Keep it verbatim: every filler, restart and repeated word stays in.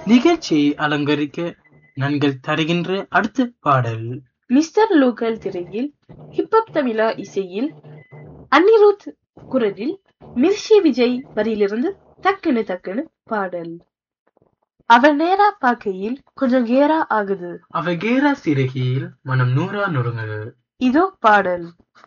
நிகழ்ச்சியை அலங்கரிக்க நாங்கள் தருகின்ற அடுத்த பாடல் மிஸ்டர் லோக்கல் திரையில் ஹிப்ஹப் தமிழா இசையில் அனிருத் குரலில் மிர்ஷி விஜய் வரியிலிருந்து டக்குனு டக்குனு பாடல். அவ நேரா பார்க்கையில் கொஞ்சம் கேரா ஆகுது. அவ கேரா சிறகியில் மனம் நூறா நொறுங்குது. இதோ பாடல்.